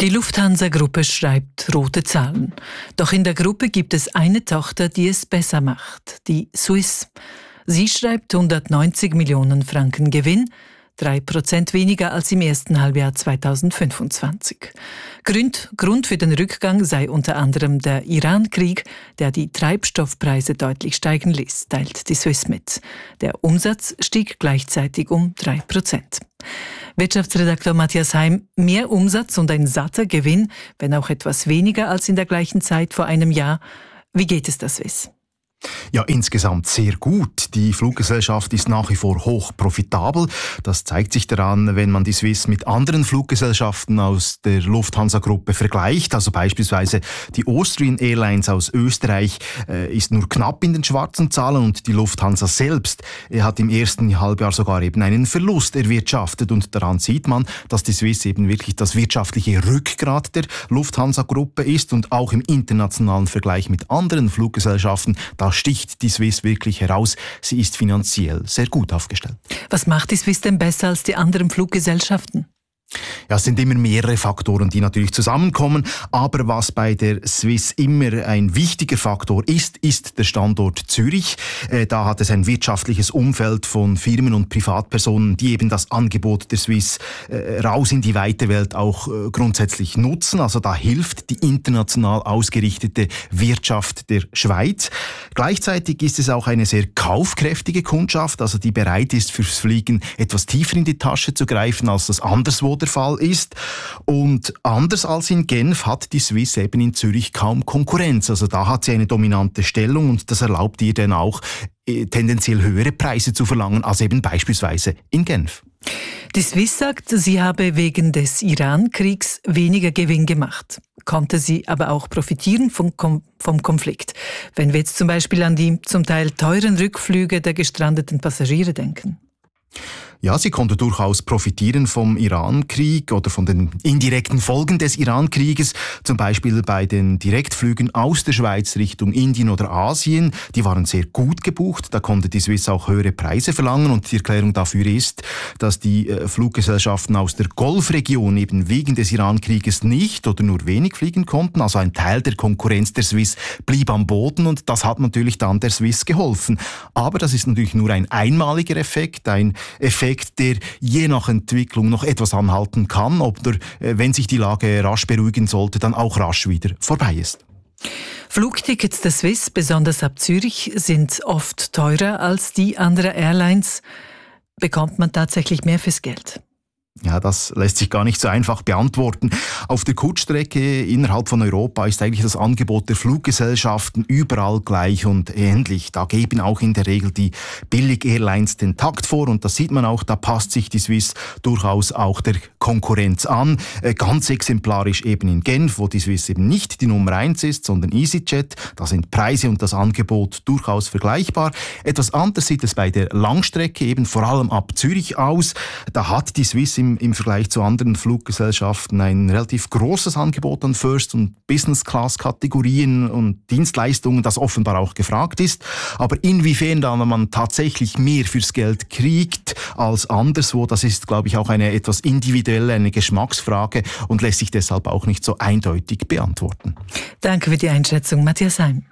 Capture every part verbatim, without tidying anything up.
Die Lufthansa-Gruppe schreibt rote Zahlen. Doch in der Gruppe gibt es eine Tochter, die es besser macht, die Swiss. Sie schreibt hundertneunzig Millionen Franken Gewinn, drei Prozent weniger als im ersten Halbjahr zweitausendfünfundzwanzig. Grund, Grund für den Rückgang sei unter anderem der Iran-Krieg, der die Treibstoffpreise deutlich steigen ließ, teilt die Swiss mit. Der Umsatz stieg gleichzeitig um drei Prozent. Wirtschaftsredakteur Matthias Heim, mehr Umsatz und ein satter Gewinn, wenn auch etwas weniger als in der gleichen Zeit vor einem Jahr. Wie geht es der Swiss? Ja, insgesamt sehr gut. Die Fluggesellschaft ist nach wie vor hoch profitabel. Das zeigt sich daran, wenn man die Swiss mit anderen Fluggesellschaften aus der Lufthansa-Gruppe vergleicht. Also beispielsweise die Austrian Airlines aus Österreich äh, ist nur knapp in den schwarzen Zahlen und die Lufthansa selbst äh, hat im ersten Halbjahr sogar eben einen Verlust erwirtschaftet. Und daran sieht man, dass die Swiss eben wirklich das wirtschaftliche Rückgrat der Lufthansa-Gruppe ist und auch im internationalen Vergleich mit anderen Fluggesellschaften, da sticht die Swiss wirklich heraus. Sie ist finanziell sehr gut aufgestellt. Was macht die Swiss denn besser als die anderen Fluggesellschaften? Ja, es sind immer mehrere Faktoren, die natürlich zusammenkommen. Aber was bei der Swiss immer ein wichtiger Faktor ist, ist der Standort Zürich. Äh, da hat es ein wirtschaftliches Umfeld von Firmen und Privatpersonen, die eben das Angebot der Swiss äh, raus in die weite Welt auch äh, grundsätzlich nutzen. Also da hilft die international ausgerichtete Wirtschaft der Schweiz. Gleichzeitig ist es auch eine sehr kaufkräftige Kundschaft, also die bereit ist, fürs Fliegen etwas tiefer in die Tasche zu greifen, als das anderswo der Fall ist. Und anders als in Genf hat die Swiss eben in Zürich kaum Konkurrenz. Also da hat sie eine dominante Stellung und das erlaubt ihr dann auch äh, tendenziell höhere Preise zu verlangen als eben beispielsweise in Genf. Die Swiss sagt, sie habe wegen des Iran-Kriegs weniger Gewinn gemacht. Konnte sie aber auch profitieren vom, Kom- vom Konflikt. Wenn wir jetzt zum Beispiel an die zum Teil teuren Rückflüge der gestrandeten Passagiere denken. Ja, sie konnte durchaus profitieren vom Iran-Krieg oder von den indirekten Folgen des Iran-Krieges, zum Beispiel bei den Direktflügen aus der Schweiz Richtung Indien oder Asien. Die waren sehr gut gebucht, da konnte die Swiss auch höhere Preise verlangen und die Erklärung dafür ist, dass die äh, Fluggesellschaften aus der Golfregion eben wegen des Iran-Krieges nicht oder nur wenig fliegen konnten. Also ein Teil der Konkurrenz der Swiss blieb am Boden und das hat natürlich dann der Swiss geholfen. Aber das ist natürlich nur ein einmaliger Effekt, ein Effekt, der je nach Entwicklung noch etwas anhalten kann, oder wenn sich die Lage rasch beruhigen sollte, dann auch rasch wieder vorbei ist. Flugtickets der Swiss, besonders ab Zürich, sind oft teurer als die anderer Airlines. Bekommt man tatsächlich mehr fürs Geld? Ja, das lässt sich gar nicht so einfach beantworten. Auf der Kurzstrecke innerhalb von Europa ist eigentlich das Angebot der Fluggesellschaften überall gleich und ähnlich. Da geben auch in der Regel die Billig-Airlines den Takt vor und das sieht man auch, da passt sich die Swiss durchaus auch der Konkurrenz an. Ganz exemplarisch eben in Genf, wo die Swiss eben nicht die Nummer eins ist, sondern EasyJet. Da sind Preise und das Angebot durchaus vergleichbar. Etwas anders sieht es bei der Langstrecke eben vor allem ab Zürich aus. Da hat die Swiss im, im Vergleich zu anderen Fluggesellschaften ein relativ großes Angebot an First- und Business-Class-Kategorien und Dienstleistungen, das offenbar auch gefragt ist. Aber inwiefern dann man tatsächlich mehr fürs Geld kriegt als anderswo, das ist, glaube ich, auch eine etwas individuelle, eine Geschmacksfrage und lässt sich deshalb auch nicht so eindeutig beantworten. Danke für die Einschätzung, Matthias Heim.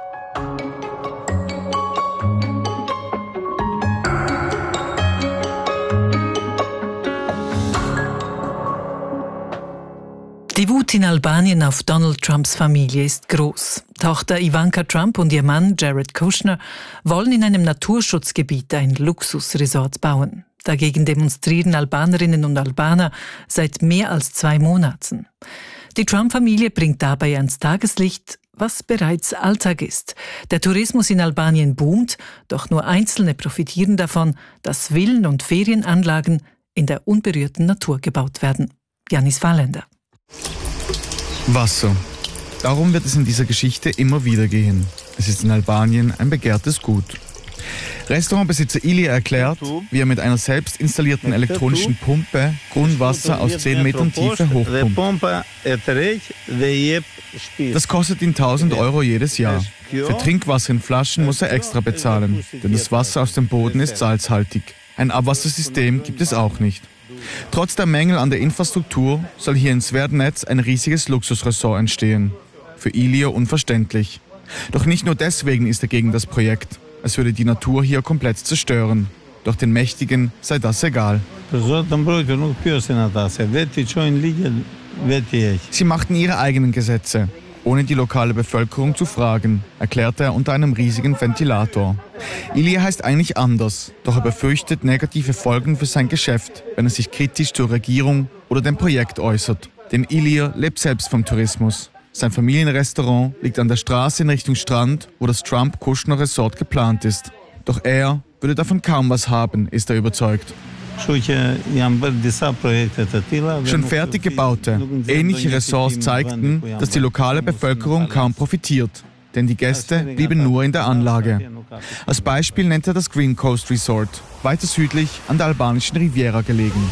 Die Wut in Albanien auf Donald Trumps Familie ist groß. Tochter Ivanka Trump und ihr Mann Jared Kushner wollen in einem Naturschutzgebiet ein Luxusresort bauen. Dagegen demonstrieren Albanerinnen und Albaner seit mehr als zwei Monaten. Die Trump-Familie bringt dabei ans Tageslicht, was bereits Alltag ist. Der Tourismus in Albanien boomt, doch nur Einzelne profitieren davon, dass Villen und Ferienanlagen in der unberührten Natur gebaut werden. Janis Fahrländer. Wasser. Darum wird es in dieser Geschichte immer wieder gehen. Es ist in Albanien ein begehrtes Gut. Restaurantbesitzer Ilya erklärt, wie er mit einer selbst installierten elektronischen Pumpe Grundwasser aus zehn Metern Tiefe hochpumpt. Das kostet ihn tausend Euro jedes Jahr. Für Trinkwasser in Flaschen muss er extra bezahlen, denn das Wasser aus dem Boden ist salzhaltig. Ein Abwassersystem gibt es auch nicht. Trotz der Mängel an der Infrastruktur soll hier in Sverdnetz ein riesiges Luxusressort entstehen. Für Ilie unverständlich. Doch nicht nur deswegen ist er gegen das Projekt. Es würde die Natur hier komplett zerstören. Doch den Mächtigen sei das egal. Sie machten ihre eigenen Gesetze, ohne die lokale Bevölkerung zu fragen, erklärte er unter einem riesigen Ventilator. Ilie heißt eigentlich anders, doch er befürchtet negative Folgen für sein Geschäft, wenn er sich kritisch zur Regierung oder dem Projekt äußert. Denn Ilie lebt selbst vom Tourismus. Sein Familienrestaurant liegt an der Straße in Richtung Strand, wo das Trump-Kushner-Resort geplant ist. Doch er würde davon kaum was haben, ist er überzeugt. Schon fertig gebaute, ähnliche Ressorts zeigten, dass die lokale Bevölkerung kaum profitiert, denn die Gäste blieben nur in der Anlage. Als Beispiel nennt er das Green Coast Resort, weiter südlich an der albanischen Riviera gelegen.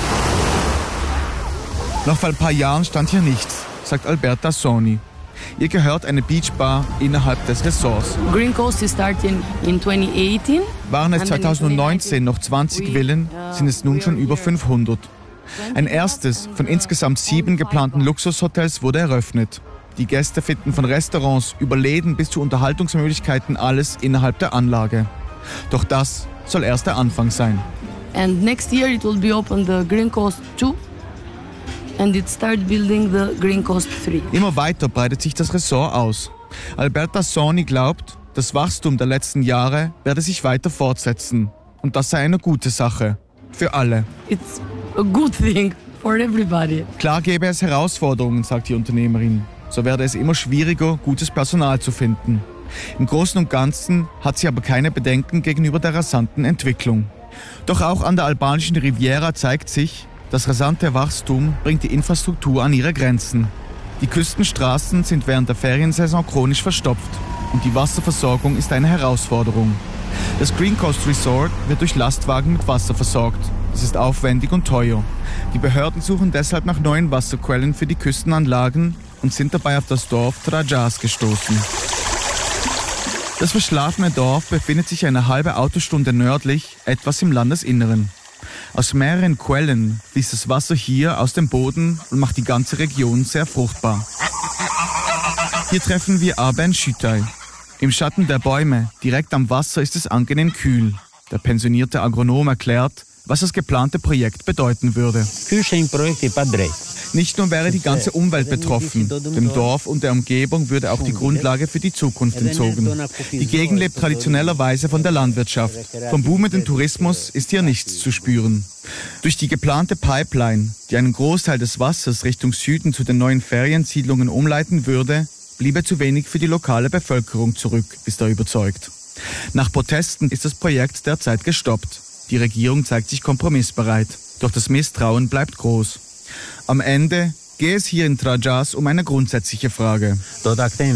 Noch vor ein paar Jahren stand hier nichts, sagt Alberta Soni. Ihr gehört eine Beachbar innerhalb des Ressorts. Green Coast started in twenty eighteen. Waren es zweitausendneunzehn noch zwanzig Villen, sind es nun schon über fünfhundert. Ein erstes von insgesamt sieben geplanten Luxushotels wurde eröffnet. Die Gäste finden von Restaurants über Läden bis zu Unterhaltungsmöglichkeiten alles innerhalb der Anlage. Doch das soll erst der Anfang sein. And next year it will be open the Green Coast two. And it started building the Green Coast three. Immer weiter breitet sich das Resort aus. Alberta Soni glaubt, das Wachstum der letzten Jahre werde sich weiter fortsetzen. Und das sei eine gute Sache. Für alle. It's a good thing for everybody. Klar gäbe es Herausforderungen, sagt die Unternehmerin. So werde es immer schwieriger, gutes Personal zu finden. Im Großen und Ganzen hat sie aber keine Bedenken gegenüber der rasanten Entwicklung. Doch auch an der albanischen Riviera zeigt sich, das rasante Wachstum bringt die Infrastruktur an ihre Grenzen. Die Küstenstraßen sind während der Feriensaison chronisch verstopft und die Wasserversorgung ist eine Herausforderung. Das Green Coast Resort wird durch Lastwagen mit Wasser versorgt. Das ist aufwendig und teuer. Die Behörden suchen deshalb nach neuen Wasserquellen für die Küstenanlagen und sind dabei auf das Dorf Trajas gestoßen. Das verschlafene Dorf befindet sich eine halbe Autostunde nördlich, etwas im Landesinneren. Aus mehreren Quellen fließt das Wasser hier aus dem Boden und macht die ganze Region sehr fruchtbar. Hier treffen wir Arben Schütay. Im Schatten der Bäume, direkt am Wasser, ist es angenehm kühl. Der pensionierte Agronom erklärt, was das geplante Projekt bedeuten würde. Nicht nur wäre die ganze Umwelt betroffen, dem Dorf und der Umgebung würde auch die Grundlage für die Zukunft entzogen. Die Gegend lebt traditionellerweise von der Landwirtschaft. Vom boomenden Tourismus ist hier nichts zu spüren. Durch die geplante Pipeline, die einen Großteil des Wassers Richtung Süden zu den neuen Feriensiedlungen umleiten würde, bliebe zu wenig für die lokale Bevölkerung zurück, ist er überzeugt. Nach Protesten ist das Projekt derzeit gestoppt. Die Regierung zeigt sich kompromissbereit, doch das Misstrauen bleibt groß. Am Ende gehe es hier in Trajas um eine grundsätzliche Frage. Soll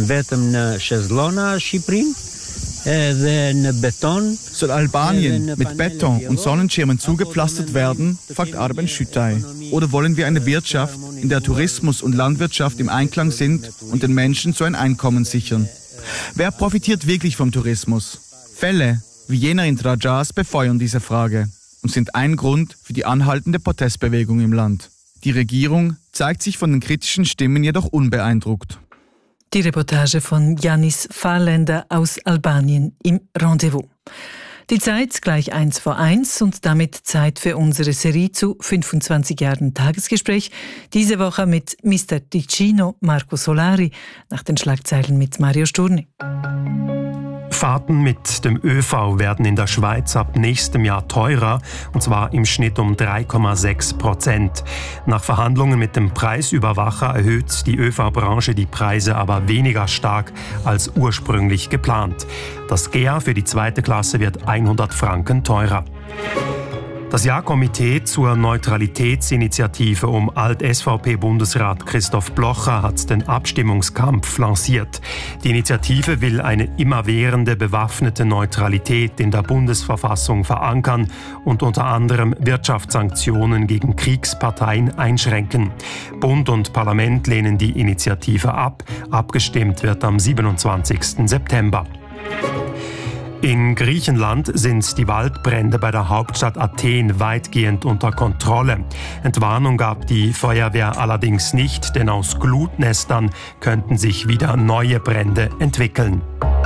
Albanien mit Beton und Sonnenschirmen zugepflastert werden, fragt Arben Schütay. Oder wollen wir eine Wirtschaft, in der Tourismus und Landwirtschaft im Einklang sind und den Menschen so ein Einkommen sichern? Wer profitiert wirklich vom Tourismus? Fälle wie jener in Trajas befeuern diese Frage und sind ein Grund für die anhaltende Protestbewegung im Land. Die Regierung zeigt sich von den kritischen Stimmen jedoch unbeeindruckt. Die Reportage von Janis Fahrländer aus Albanien im Rendezvous. Die Zeit gleich eins vor eins und damit Zeit für unsere Serie zu fünfundzwanzig Jahren Tagesgespräch. Diese Woche mit Mister Ticino Marco Solari, nach den Schlagzeilen mit Mario Sturni. Fahrten mit dem ÖV werden in der Schweiz ab nächstem Jahr teurer, und zwar im Schnitt um drei Komma sechs Prozent. Nach Verhandlungen mit dem Preisüberwacher erhöht die ÖV-Branche die Preise aber weniger stark als ursprünglich geplant. Das G E A für die zweite Klasse wird hundert Franken teurer. Das Jahrkomitee zur Neutralitätsinitiative um Alt-S V P-Bundesrat Christoph Blocher hat den Abstimmungskampf lanciert. Die Initiative will eine immerwährende bewaffnete Neutralität in der Bundesverfassung verankern und unter anderem Wirtschaftssanktionen gegen Kriegsparteien einschränken. Bund und Parlament lehnen die Initiative ab. Abgestimmt wird am siebenundzwanzigsten September. In Griechenland sind die Waldbrände bei der Hauptstadt Athen weitgehend unter Kontrolle. Entwarnung gab die Feuerwehr allerdings nicht, denn aus Glutnestern könnten sich wieder neue Brände entwickeln.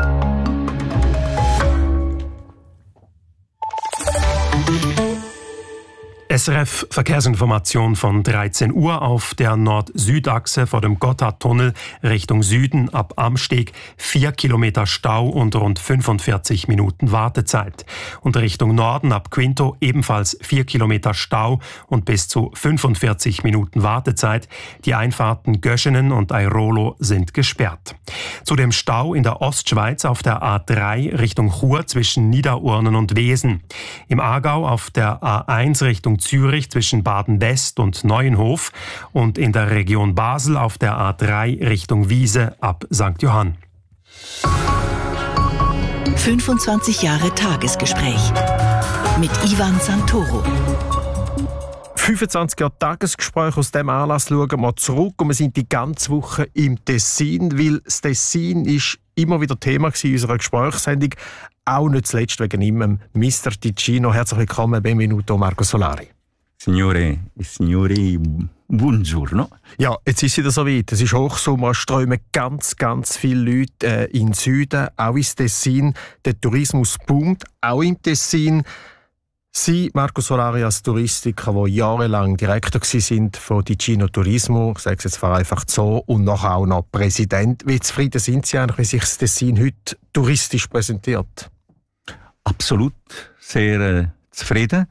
S R F Verkehrsinformation von dreizehn Uhr auf der Nord-Süd-Achse vor dem Gotthardtunnel Richtung Süden ab Amsteg vier Kilometer Stau und rund fünfundvierzig Minuten Wartezeit. Und Richtung Norden ab Quinto ebenfalls vier Kilometer Stau und bis zu fünfundvierzig Minuten Wartezeit. Die Einfahrten Göschenen und Airolo sind gesperrt. Zu dem Stau in der Ostschweiz auf der A drei Richtung Chur zwischen Niederurnen und Wesen. Im Aargau auf der A eins Richtung Zürich zwischen Baden-West und Neuenhof und in der Region Basel auf der A drei Richtung Wiese ab Sankt Johann. fünfundzwanzig Jahre Tagesgespräch mit Ivan Santoro. fünfundzwanzig Jahre Tagesgespräch. Aus diesem Anlass schauen wir zurück und wir sind die ganze Woche im Tessin, weil das Tessin ist immer wieder Thema in unserer Gesprächssendung, auch nicht zuletzt wegen ihm, Mister Ticino. Herzlich willkommen, benvenuto Marco Solari. Signore, signori, buongiorno. Ja, jetzt ist es wieder soweit. Es ist Hochsommer, strömen ganz, ganz viele Leute äh, in den Süden, auch ins Tessin. Der Tourismus boomt, auch im Tessin. Sie, Marco Solari, als Touristiker, der jahrelang Direktor waren von Ticino Turismo, ich sage es jetzt vereinfacht so, und nachher auch noch Präsident. Wie zufrieden sind Sie eigentlich, wie sich das Tessin heute touristisch präsentiert? Absolut sehr äh, zufrieden.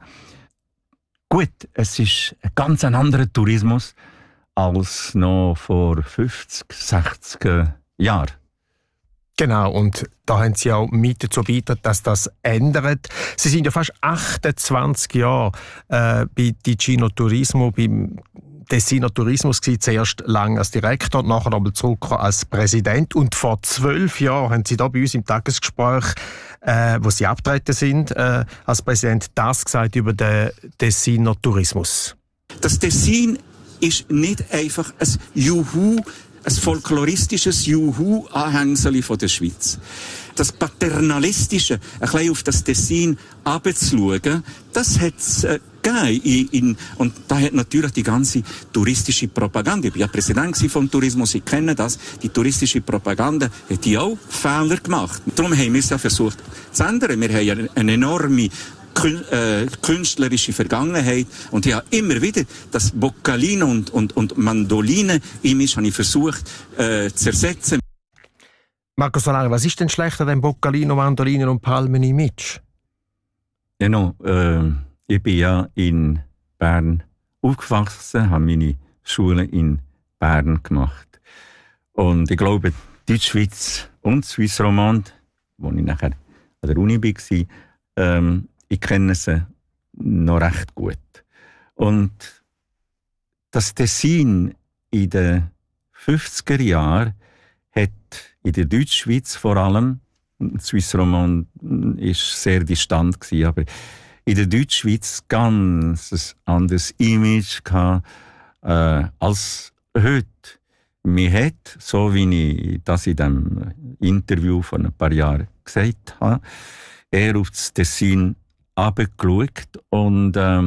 Gut, es ist ein ganz anderer Tourismus als noch vor fünfzig, sechzig Jahren. Genau, und da haben Sie auch mit dazu beigetragen, dass das ändert. Sie sind ja fast achtundzwanzig Jahre äh, bei Ticino Turismo, beim Tessiner Tourismus gewesen, zuerst lang als Direktor, nachher aber zurück als Präsident. Und vor zwölf Jahren haben Sie da bei uns im Tagesgespräch, äh, wo Sie abgetreten sind, äh, als Präsident, das gesagt über den Tessiner Tourismus. Das Tessin ist nicht einfach ein Juhu, ein folkloristisches Juhu-Anhängsel von der Schweiz. Das Paternalistische, ein bisschen auf das Tessin herabzuschauen, das hat es äh, gegeben. In, in, und da hat natürlich die ganze touristische Propaganda, ich war ja Präsident vom Tourismus, Sie kennen das, die touristische Propaganda hat die auch Fehler gemacht. Darum haben wir es ja versucht zu ändern. Wir haben ja eine enorme künstlerische Vergangenheit und ich habe immer wieder das Boccalino und, und, und Mandoline-Image habe ich versucht äh, zu ersetzen. Marco Solari, was ist denn schlechter an dem Boccalino, Mandolinen und Palmen-Image? Genau, äh, ich bin ja in Bern aufgewachsen, habe meine Schule in Bern gemacht. Und ich glaube, Deutschschweiz und Swiss Romande, wo ich nachher an der Uni war, ähm, ich kenne sie noch recht gut. Und das Tessin in den fünfziger Jahren hat in der Deutschschweiz vor allem, Swiss Romande war sehr distant gewesen, aber in der Deutschschweiz ganz ein anderes Image gehabt, äh, als heute. Man hat, so wie ich das in dem Interview von ein paar Jahren gesagt habe, eher auf das Tessin runtergeschaut und äh,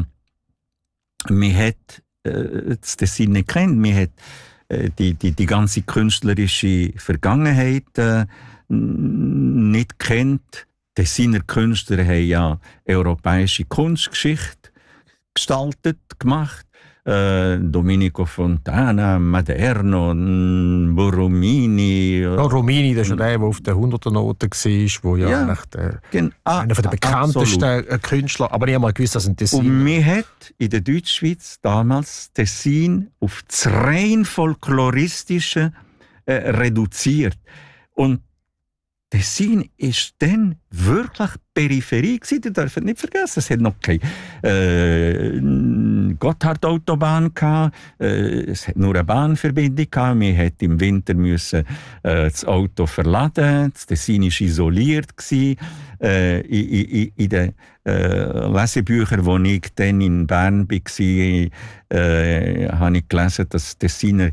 man hat äh, das Tessin nicht kennt. Man hat äh, die, die, die ganze künstlerische Vergangenheit äh, nicht kennt. Tessiner Künstler haben ja europäische Kunstgeschichte gestaltet, gemacht. Äh, Domenico Fontana, Maderno, Borromini. Oh, Romini, das ist ja der, der auf der hunderter-Note war, wo ja, ja eigentlich der, gen- einer der bekanntesten absolut. Künstler, aber ich habe mal gewusst, dass ein Tessin. Und man hat in der Deutschschweiz damals Tessin auf das rein folkloristische äh, reduziert. Und Tessin ist dann wirklich Peripherie gewesen. Ihr dürft nicht vergessen, es hat noch keine äh, Gotthard-Autobahn gehabt, äh, es hat nur eine Bahnverbindung gehabt. Man musste im Winter müssen, äh, das Auto verladen. Das Tessin war isoliert gewesen. Äh, in, in, in den äh, Lesebüchern, wo ich dann in Bern war, äh, habe ich gelesen, dass Tessiner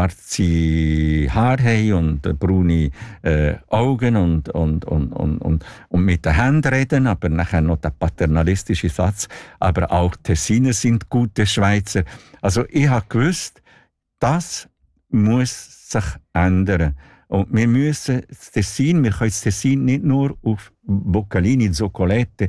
schwarze Haare haben und braune äh, Augen und, und, und, und, und und mit den Händen reden, aber nachher noch der paternalistische Satz, aber auch Tessiner sind gute Schweizer. Also ich habe gewusst, das muss sich ändern. Und wir müssen das Tessin, wir können das Tessin nicht nur auf Boccalini, Zoccolette,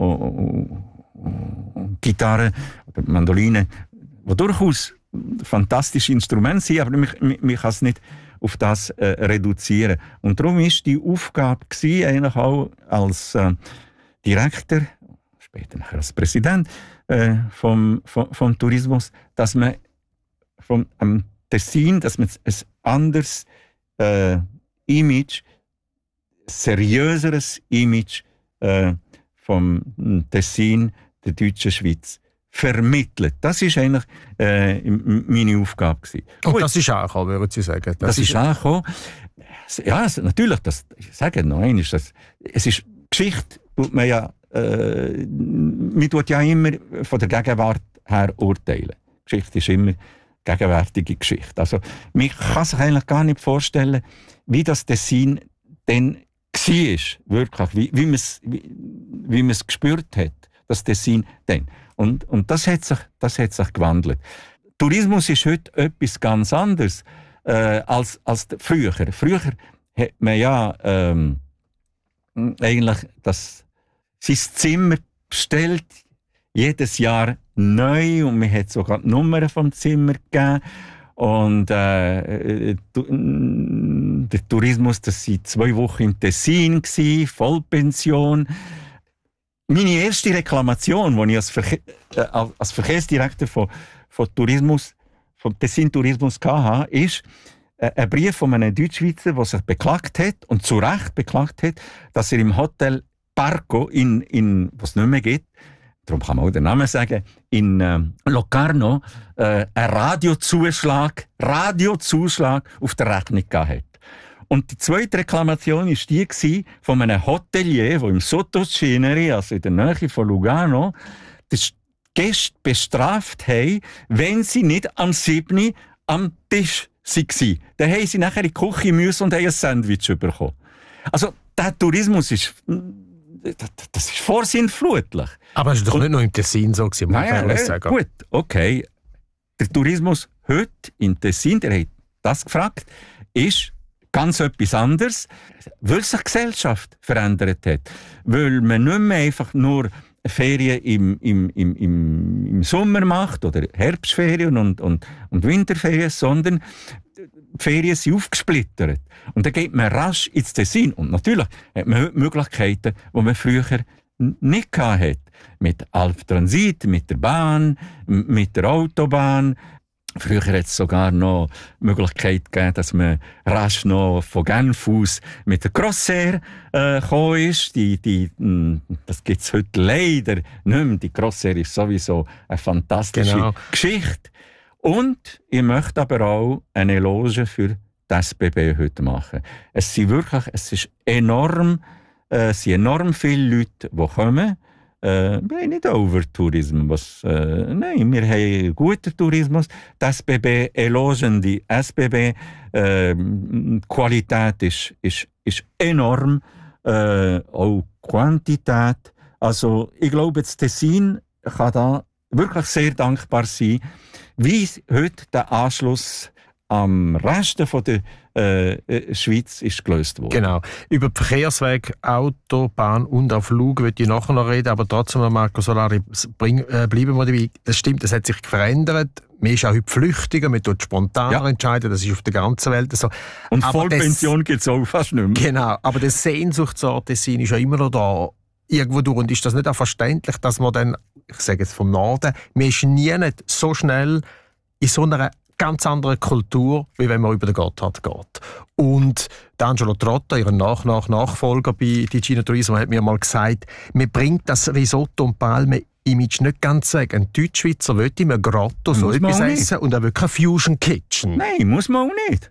Gitarre oder Mandoline, die durchaus fantastische Instrumente sind, aber man, man kann es nicht auf das äh, reduzieren. Und darum war die Aufgabe gewesen, eigentlich auch als äh, Direktor, später nachher als Präsident äh, vom, vom, vom Tourismus, dass man vom ähm, Tessin, dass man ein anderes äh, Image, seriöseres Image äh, vom Tessin der deutschen Schweiz vermittelt. Das war eigentlich äh, meine Aufgabe gewesen. Und Gut, das ist auch gekommen, würden Sie sagen? Das, das ist, ist auch gekommen. Ja, natürlich, das, ich sage noch einmal, das, es ist, Geschichte tut man ja, äh, man tut ja immer von der Gegenwart her urteilen. Geschichte ist immer gegenwärtige Geschichte. Also, man kann sich eigentlich gar nicht vorstellen, wie das Tessin dann war, wirklich, wie, wie man es wie, wie man's gespürt hat, das Tessin dann. Und, und das, hat sich, das hat sich gewandelt. Tourismus ist heute etwas ganz anderes äh, als, als früher. Früher hat man ja ähm, eigentlich das, sein Zimmer bestellt, jedes Jahr neu, und man hat sogar die Nummern vom Zimmer gegeben. Und äh, der Tourismus, das war zwei Wochen im Tessin, Vollpension. Meine erste Reklamation, die ich als, Verke- äh, als Verkehrsdirektor von, von Tourismus, vom Tessin Tourismus hatte, ist äh, ein Brief von einem Deutschschweizer, der sich beklagt hat, und zu Recht beklagt hat, dass er im Hotel Parco, in, in, was es nicht mehr gibt, darum kann man auch den Namen sagen, in äh, Locarno, äh, einen Radiozuschlag, Radiozuschlag auf der Rechnung gehabt hat. Und die zweite Reklamation war die gewesen, von einem Hotelier, der im Sottoceneri, also in der Nähe von Lugano, die Gäste bestraft haben, wenn sie nicht am siebten am Tisch waren. Dann haben sie nachher in die Küche müssen und haben ein Sandwich bekommen. Also der Tourismus ist, das ist vorsinnflutlich. Aber es war doch nicht nur im Tessin so, muss man ehrlich sagen. Gut, okay. Der Tourismus heute im Tessin, der hat das gefragt, ist ganz etwas anderes, weil sich die Gesellschaft verändert hat. Weil man nicht mehr einfach nur Ferien im, im, im, im, im Sommer macht oder Herbstferien und, und, und Winterferien, sondern die Ferien sind aufgesplittert. Und dann geht man rasch ins Tessin. Und natürlich hat man heute Möglichkeiten, die man früher nicht hatte. Mit Alptransit, mit der Bahn, mit der Autobahn. Früher hat es sogar noch die Möglichkeit gegeben, dass man rasch noch von Genf aus mit der Crossair äh, gekommen ist. Die, die, mh, das gibt es heute leider nicht mehr. Die Crossair ist sowieso eine fantastische genau. Geschichte. Und ich möchte aber auch eine Eloge für die S B B heute machen. Es sind wirklich, es ist enorm, äh, es sind enorm viele Leute, die kommen. Äh, wir haben nicht Over-Tourismus. Äh, nein, wir haben guten Tourismus. Die S B B elogen die S B B. Äh, die Qualität ist, ist, ist enorm. Äh, auch Quantität. Also, ich glaube, das Tessin kann da wirklich sehr dankbar sein, wie heute der Anschluss am Rest von der äh, Schweiz ist gelöst worden. Genau. Über die Verkehrswege, Autobahn und auch Flug würde ich nachher noch reden, aber trotzdem, Marco Solari, bring, äh, bleiben wir dabei. Das stimmt, das hat sich verändert. Man ist auch heute flüchtiger, man tut spontaner ja. entscheiden, das ist auf der ganzen Welt so. Und aber Vollpension gibt es auch fast nicht mehr. Genau, aber der Sehnsuchtsort Tessin ist ja immer noch da. Irgendwo durch. Und ist das nicht auch verständlich, dass man dann, ich sage jetzt vom Norden, man ist nie nicht so schnell in so einer ganz anderen Kultur, wie wenn man über den Gotthard geht. Und Angelo Trotta, ihr Nach -Nach Nachfolger bei Ticino Turismo, hat mir mal gesagt, man bringt das Risotto und Palme-Image nicht ganz weg. Ein Deutschschweizer will immer Grotto so etwas essen und er will kein Fusion Kitchen. Nein, muss man auch nicht.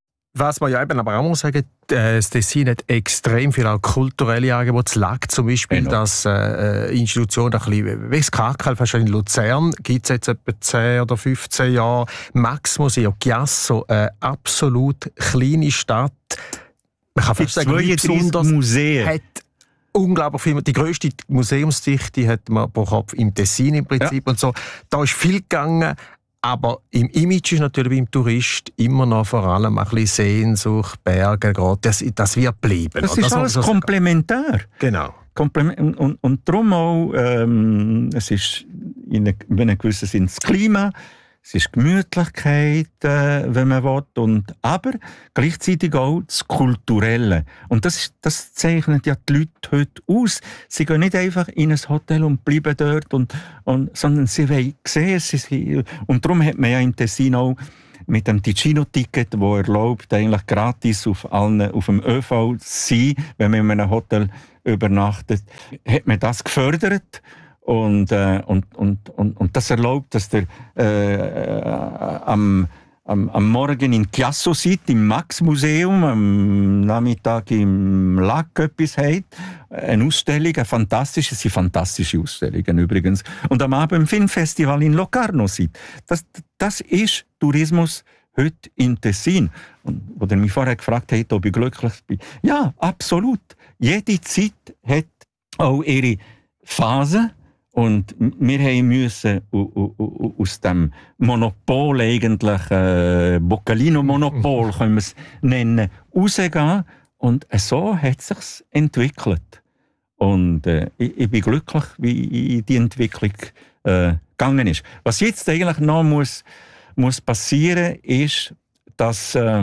Was man ja eben aber auch muss sagen, das Tessin hat extrem viel auch kulturelle Angebote. Das L A C zum Beispiel, genau. Das äh, Institution, ein bisschen, wie das K K L in Luzern, gibt es jetzt etwa zehn oder fünfzehn Jahre. Max Museo Chiasso, eine absolut kleine Stadt. Man kann fast sagen, wie besonders, Museen. Hat unglaublich viel. Die grösste Museumsdichte hat man pro Kopf im Tessin im Prinzip ja. und so. Da ist viel gegangen. Aber im Image ist natürlich beim Tourist immer noch vor allem ein bisschen Sehnsucht, Berge, das, das wird bleiben. Das ist das alles komplementär. Genau. Und, und, und darum auch, ähm, es ist in einem gewissen Sinn das Klima, es ist Gemütlichkeit, äh, wenn man will, und, aber gleichzeitig auch das Kulturelle. Und das, das zeichnet ja die Leute heute aus. Sie gehen nicht einfach in ein Hotel und bleiben dort, und, und, sondern sie wollen sehen. Sie, und darum hat man ja in Tessin auch mit dem Ticino-Ticket, das erlaubt, eigentlich gratis auf, allen, auf dem ÖV zu sein, wenn man in einem Hotel übernachtet, hat man das gefördert. Und, äh, und, und, und, und das erlaubt, dass der äh, am, am, am Morgen in Chiasso sitzt, im Max-Museum, am Nachmittag im Lac etwas hat. Eine Ausstellung, eine fantastische, sind fantastische Ausstellungen übrigens. Und am Abend im Filmfestival in Locarno sitzt. Das, das ist Tourismus heute in Tessin. Und wo ihr mich vorher gefragt habt, ob ich glücklich bin. Ja, absolut. Jede Zeit hat auch ihre Phasen. Und wir mussten aus dem Monopol, eigentlich äh, Boccalino-Monopol, können wir es nennen, rausgehen. Und so hat es sich entwickelt. Und äh, ich, ich bin glücklich, wie die Entwicklung äh, gegangen ist. Was jetzt eigentlich noch muss, muss passieren, ist, dass äh,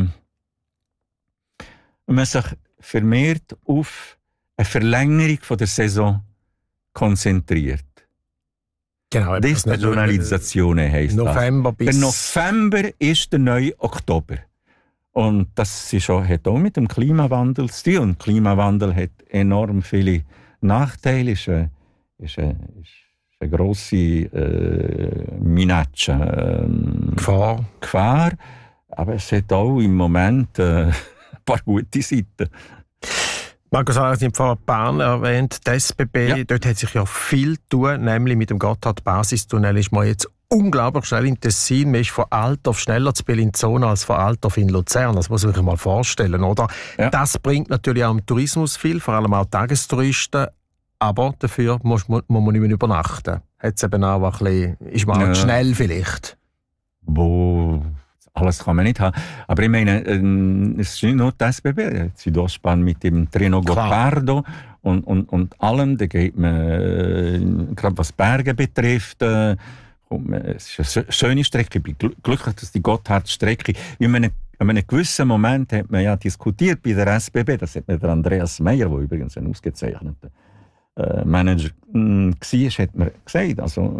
man sich vermehrt auf eine Verlängerung von der Saison konzentriert. Genau, Desaisonalisation heisst November das. Bis der November ist der neue Oktober. Und das ist auch, hat auch mit dem Klimawandel zu tun. Und Klimawandel hat enorm viele Nachteile. Ist eine, ist eine, ist eine grosse äh, Minaccia. Ähm, Gefahr. Gefahr. Aber es hat auch im Moment äh, ein paar gute Seiten. Markus Harrer, Sie haben vorhin Bern erwähnt, die S B B, ja. Dort hat sich ja viel tun, nämlich mit dem Gotthard-Basistunnel ist man jetzt unglaublich schnell in Tessin. Man ist von Altdorf schneller zu Bellinzona als von Altdorf in Luzern. Das muss man sich mal vorstellen, oder? Ja. Das bringt natürlich auch im Tourismus viel, vor allem auch Tagestouristen, aber dafür muss man, muss man nicht mehr übernachten. Hat's eben auch ein bisschen, ist man ja. auch schnell vielleicht. Wo... Alles kann man nicht haben. Aber ich meine, äh, es ist nicht nur die S B B. Die Südostbahn mit dem Treno Gottardo und, und, und allem. Da geht man, äh, gerade was Berge betrifft, äh, es ist eine schöne Strecke. Ich bin glücklich, dass die Gotthard-Strecke, in einem, in einem gewissen Moment hat man ja diskutiert bei der S B B, das hat mir der Andreas Meyer, der übrigens ein ausgezeichneter äh, Manager äh, war, hat mir gesagt, also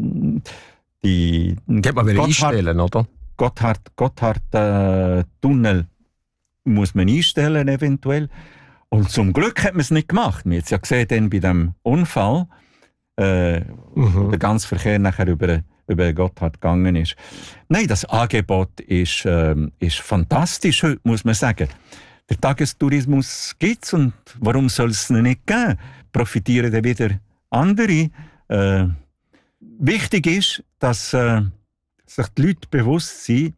die... Geht man wieder einstellen, oder? Gotthard, Gotthard äh, Tunnel muss man einstellen eventuell. Und zum Glück hat man es nicht gemacht. Man hat es ja gesehen dann bei dem Unfall, äh, mhm. wo der ganze Verkehr nachher über, über Gotthard gegangen ist. Nein, das Angebot ist, äh, ist fantastisch heute, muss man sagen. Der Tagestourismus gibt es, und warum soll es nicht geben? Profitieren dann wieder andere. Äh, wichtig ist, dass äh, sich die Leute bewusst sind,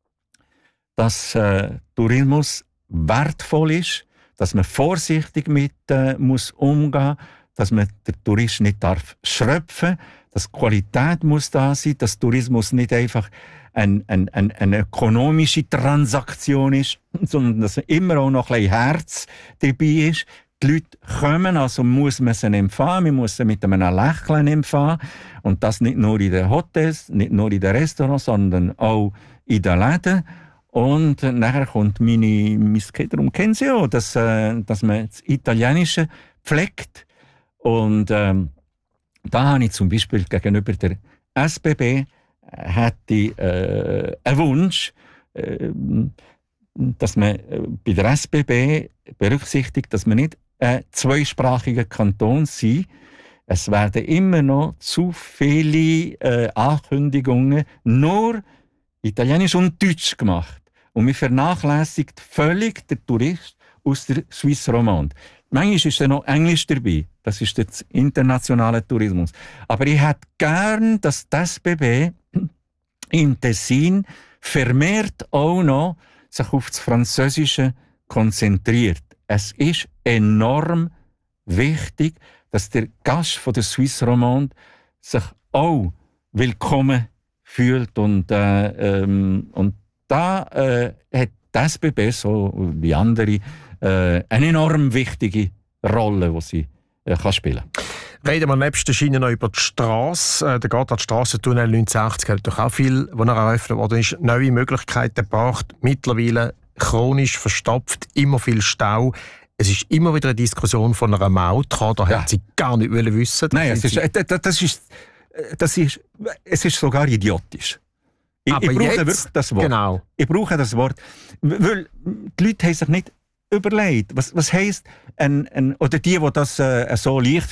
dass äh, Tourismus wertvoll ist, dass man vorsichtig mit äh, muss umgehen, dass man den Tourist nicht darf schröpfen, dass Qualität muss da sein, dass Tourismus nicht einfach ein, ein, ein, eine ökonomische Transaktion ist, sondern dass immer auch noch ein bisschen Herz dabei ist. Die Leute kommen, also muss man sie empfangen, man muss sie mit einem Lächeln empfangen. Und das nicht nur in den Hotels, nicht nur in den Restaurants, sondern auch in den Läden. Und nachher kommt meine, mein darum kennen Sie auch, dass, äh, dass man das Italienische pflegt. Und ähm, da habe ich zum Beispiel gegenüber der S B B hätte ich, äh, einen Wunsch, äh, dass man bei der S B B berücksichtigt, dass man nicht ein zweisprachiger Kanton sind. Es werden immer noch zu viele äh, Ankündigungen nur Italienisch und Deutsch gemacht. Und man vernachlässigt völlig den Tourist aus der Suisse Romande. Manchmal ist dann noch Englisch dabei. Das ist der internationale Tourismus. Aber ich hätte gern, dass die S B B im Tessin vermehrt auch noch sich auf das Französische konzentriert. Es ist enorm wichtig, dass der Gast von der Suisse Romande sich auch willkommen fühlt. Und, äh, ähm, und da äh, hat die S B B, so wie andere, äh, eine enorm wichtige Rolle, die sie äh, kann spielen kann. Reden wir nebst der Schiene noch über die Strasse. Der Gotthardstrassentunnel neunzehnhundertsechzig hat doch auch viel, was er eröffnet worden ist, neue Möglichkeiten gebracht. Mittlerweile chronisch verstopft, immer viel Stau. Es ist immer wieder eine Diskussion von einer Maut. Da ja. hat sie gar nicht wissen. Nein, es ist, das ist, das ist, es ist sogar idiotisch. Ich, Aber ich brauche jetzt, wirklich das Wort. Genau. Ich brauche das Wort, weil die Leute haben sich nicht überlegt, was, was heisst, ein, ein, oder die, die das äh, so leicht